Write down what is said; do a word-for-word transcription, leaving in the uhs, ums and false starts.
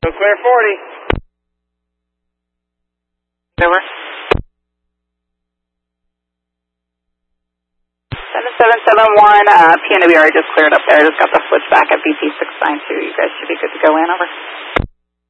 Clear forty. Over. seven seven seven one, uh, P N W R just cleared up there. Just got the switch back at B T six nine two. You guys should be good to go in. Over.